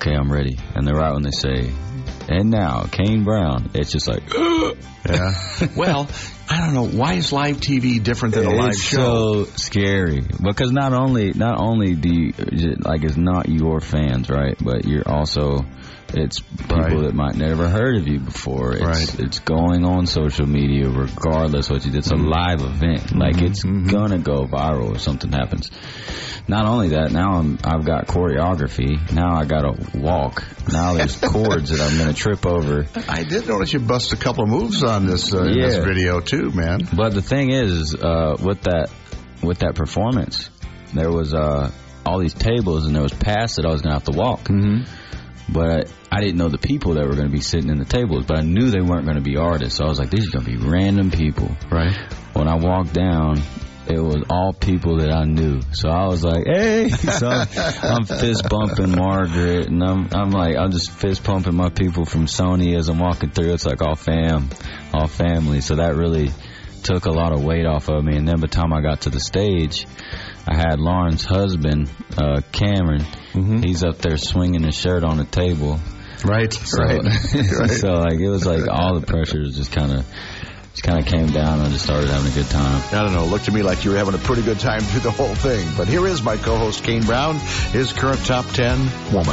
okay, I'm ready. And they're right when they say, and now, Kane Brown. It's just like, yeah. Well, I don't know. Why is live TV different than a live show? It's so scary. Because not only do you, like, it's not your fans, right? But you're also, it's people that might never heard of you before. It's going on social media regardless what you did. It's a live event. Like, it's gonna go viral if something happens. Not only that, now I've got choreography. Now I got to walk. Now there's chords that I'm going to trip over. I did notice you bust a couple of moves on this this video too, man. But the thing is, with that performance, there was all these tables and there was paths that I was going to have to walk. Mm-hmm. But I didn't know the people that were going to be sitting in the tables. But I knew they weren't going to be artists. So I was like, these are going to be random people. Right. When I walked down, it was all people that I knew. So I was like, hey. So I'm fist bumping Margaret, and I'm just fist pumping my people from Sony as I'm walking through. It's like all family. So that really took a lot of weight off of me. And then by the time I got to the stage, I had Lauren's husband, Cameron. Mm-hmm. He's up there swinging his shirt on the table. Right. So like it was like all the pressure just kind of came down, and I just started having a good time. I don't know. It looked to me like you were having a pretty good time through the whole thing. But here is my co-host, Kane Brown, his current top 10 woman.